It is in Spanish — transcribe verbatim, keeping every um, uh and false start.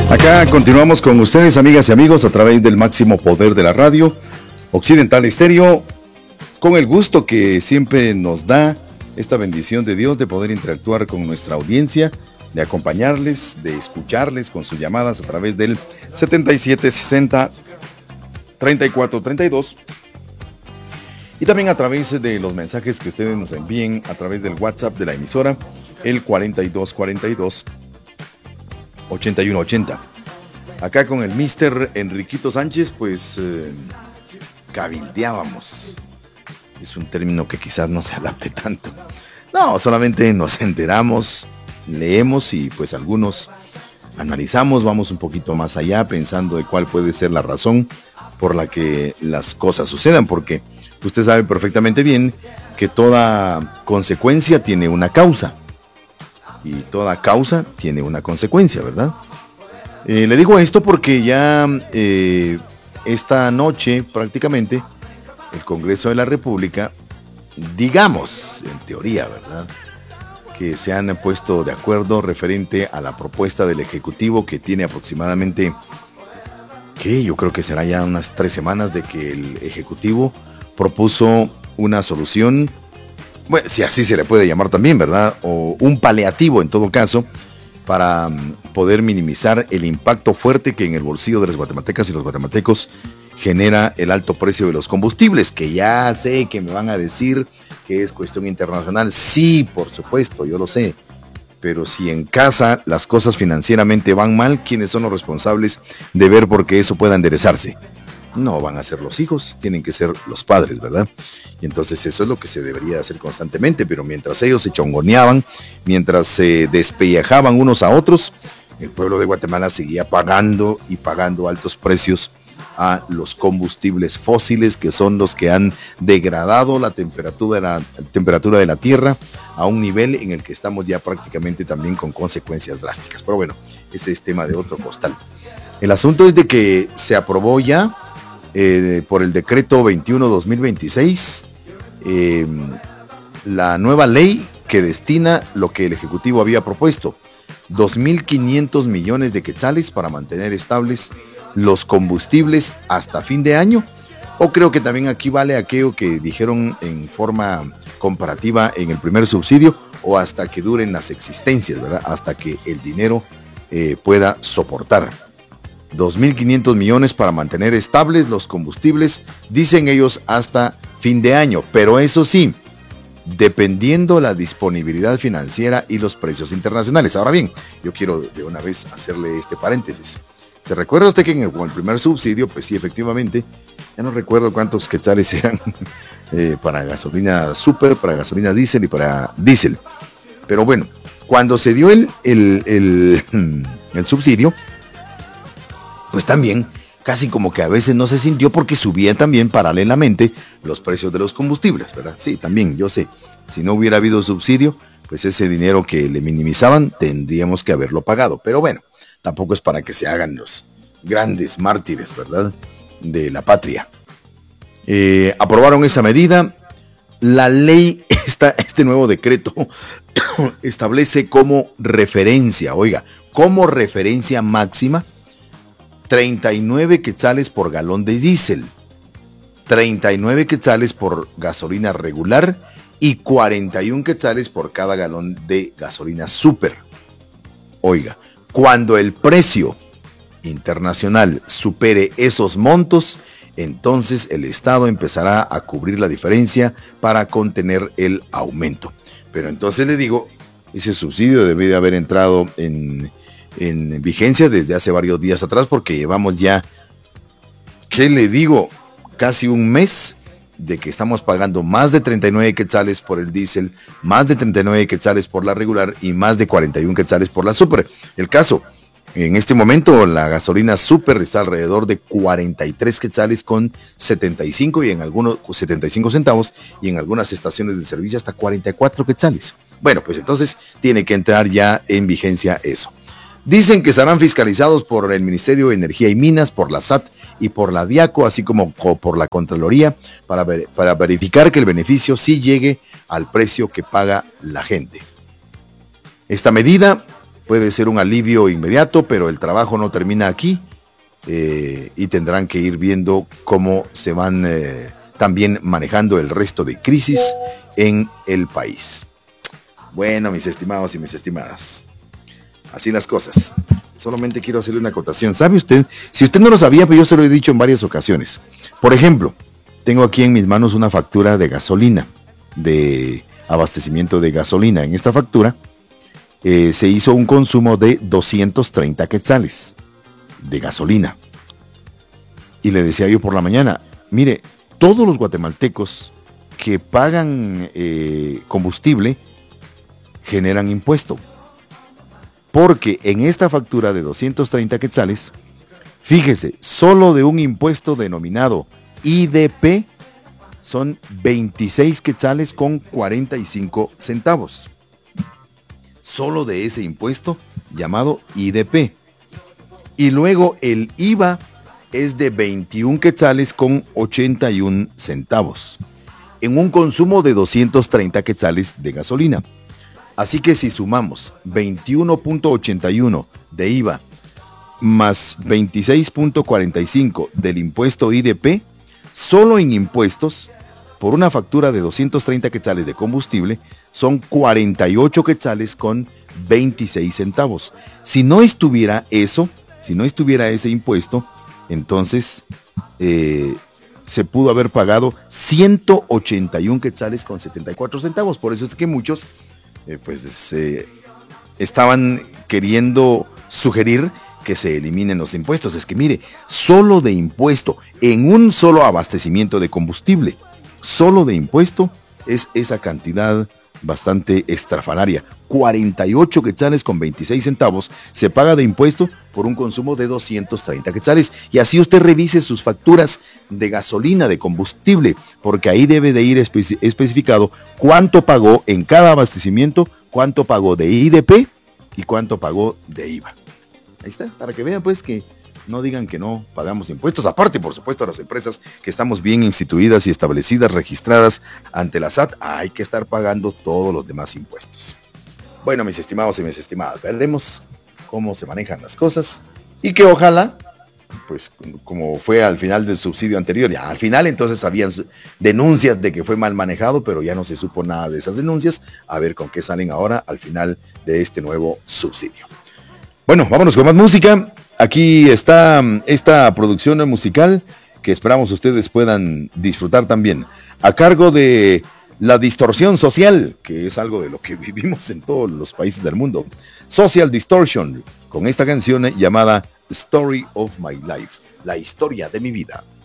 Acá continuamos con ustedes, amigas y amigos, a través del máximo poder de la radio, Occidental Estéreo, con el gusto que siempre nos da esta bendición de Dios de poder interactuar con nuestra audiencia, de acompañarles, de escucharles con sus llamadas a través del setenta y siete sesenta treinta y cuatro treinta y dos y también a través de los mensajes que ustedes nos envíen a través del WhatsApp de la emisora, el cuarenta y dos cuarenta y dos ochenta y uno ochenta. Acá con el mister Enriquito Sánchez, pues eh, cabildeábamos. Es un término que quizás no se adapte tanto. No, solamente nos enteramos, leemos y pues algunos analizamos, vamos un poquito más allá pensando de cuál puede ser la razón por la que las cosas sucedan, porque usted sabe perfectamente bien que toda consecuencia tiene una causa y toda causa tiene una consecuencia, ¿verdad? Eh, le digo esto porque ya eh, esta noche prácticamente el Congreso de la República, digamos, en teoría, ¿verdad?, que se han puesto de acuerdo referente a la propuesta del Ejecutivo que tiene aproximadamente, que yo creo que será ya unas tres semanas de que el Ejecutivo propuso una solución, bueno, si así se le puede llamar también, ¿verdad?, o un paliativo en todo caso, para poder minimizar el impacto fuerte que en el bolsillo de las guatemaltecas y los guatemaltecos genera el alto precio de los combustibles, que ya sé que me van a decir que es cuestión internacional. Sí, por supuesto, yo lo sé. Pero si en casa las cosas financieramente van mal, ¿quiénes son los responsables de ver por qué eso pueda enderezarse? No van a ser los hijos, tienen que ser los padres, ¿verdad? Y entonces eso es lo que se debería hacer constantemente, pero mientras ellos se chongoneaban, mientras se despellejaban unos a otros, el pueblo de Guatemala seguía pagando y pagando altos precios a los combustibles fósiles, que son los que han degradado la temperatura de la, temperatura de la tierra a un nivel en el que estamos ya prácticamente también con consecuencias drásticas. Pero bueno, ese es tema de otro costal. El asunto es de que se aprobó ya eh, por el decreto veintiuno dos mil veintiséis eh, la nueva ley que destina lo que el Ejecutivo había propuesto, dos mil quinientos millones de quetzales para mantener estables los combustibles hasta fin de año. O creo que también aquí vale aquello que dijeron en forma comparativa en el primer subsidio, o hasta que duren las existencias, ¿verdad? Hasta que el dinero eh, pueda soportar. dos mil quinientos millones para mantener estables los combustibles, dicen ellos, hasta fin de año. Pero eso sí, dependiendo la disponibilidad financiera y los precios internacionales. Ahora bien, yo quiero de una vez hacerle este paréntesis. ¿Se recuerda usted que en el, el primer subsidio, pues sí, efectivamente, ya no recuerdo cuántos quetzales eran eh, para gasolina super, para gasolina diésel y para diésel? Pero bueno, cuando se dio el, el, el, el subsidio, pues también casi como que a veces no se sintió porque subían también paralelamente los precios de los combustibles, ¿verdad? Sí, también, yo sé, si no hubiera habido subsidio, pues ese dinero que le minimizaban tendríamos que haberlo pagado. Pero bueno, tampoco es para que se hagan los grandes mártires, ¿verdad?, de la patria. Eh, aprobaron esa medida. La ley, esta, este nuevo decreto, establece como referencia, oiga, como referencia máxima, treinta y nueve quetzales por galón de diésel, treinta y nueve quetzales por gasolina regular y cuarenta y uno quetzales por cada galón de gasolina super. Oiga, cuando el precio internacional supere esos montos, entonces el Estado empezará a cubrir la diferencia para contener el aumento. Pero entonces le digo, ese subsidio debe de haber entrado en, en vigencia desde hace varios días atrás, porque llevamos ya, ¿qué le digo?, casi un mes de que estamos pagando más de treinta y nueve quetzales por el diésel, más de treinta y nueve quetzales por la regular y más de cuarenta y uno quetzales por la super. El caso, en este momento la gasolina super está alrededor de cuarenta y tres quetzales con setenta y cinco y en algunos setenta y cinco centavos y en algunas estaciones de servicio hasta cuarenta y cuatro quetzales. Bueno, pues entonces tiene que entrar ya en vigencia eso. Dicen que estarán fiscalizados por el Ministerio de Energía y Minas, por la S A T y por la DIACO, así como por la Contraloría, para, ver, para verificar que el beneficio sí llegue al precio que paga la gente. Esta medida puede ser un alivio inmediato, pero el trabajo no termina aquí eh, y tendrán que ir viendo cómo se van eh, también manejando el resto de crisis en el país. Bueno, mis estimados y mis estimadas, así las cosas. Solamente quiero hacerle una acotación. ¿Sabe usted? Si usted no lo sabía, pues yo se lo he dicho en varias ocasiones. Por ejemplo, tengo aquí en mis manos una factura de gasolina, de abastecimiento de gasolina. En esta factura eh, se hizo un consumo de doscientos treinta quetzales de gasolina. Y le decía yo por la mañana, mire, todos los guatemaltecos que pagan eh, combustible generan impuesto. Porque en esta factura de doscientos treinta quetzales, fíjese, solo de un impuesto denominado I D P son veintiséis quetzales con cuarenta y cinco centavos. Solo de ese impuesto llamado I D P. Y luego el I V A es de veintiún quetzales con ochenta y un centavos. En un consumo de doscientos treinta quetzales de gasolina. Así que si sumamos veintiuno punto ochenta y uno de I V A más veintiséis punto cuarenta y cinco del impuesto I D P, solo en impuestos, por una factura de doscientos treinta quetzales de combustible, son cuarenta y ocho quetzales con veintiséis centavos. Si no estuviera eso, si no estuviera ese impuesto, entonces eh, se pudo haber pagado ciento ochenta y un quetzales con setenta y cuatro centavos. Por eso es que muchos eh, pues eh, estaban queriendo sugerir que se eliminen los impuestos. Es que mire, solo de impuesto, en un solo abastecimiento de combustible, solo de impuesto es esa cantidad bastante estrafalaria. cuarenta y ocho quetzales con veintiséis centavos se paga de impuesto por un consumo de doscientos treinta quetzales. Y así usted revise sus facturas de gasolina, de combustible, porque ahí debe de ir espe- especificado cuánto pagó en cada abastecimiento, cuánto pagó de I D P y cuánto pagó de I V A. Ahí está, para que vean pues que no digan que no pagamos impuestos. Aparte, por supuesto, a las empresas que estamos bien instituidas y establecidas, registradas ante la S A T, hay que estar pagando todos los demás impuestos. Bueno, mis estimados y mis estimadas, veremos cómo se manejan las cosas y que ojalá, pues como fue al final del subsidio anterior, ya al final entonces habían denuncias de que fue mal manejado, pero ya no se supo nada de esas denuncias. A ver con qué salen ahora al final de este nuevo subsidio. Bueno, vámonos con más música. Aquí está esta producción musical que esperamos ustedes puedan disfrutar también, a cargo de La Distorsión Social, que es algo de lo que vivimos en todos los países del mundo. Social Distortion, con esta canción llamada Story of My Life, la historia de mi vida.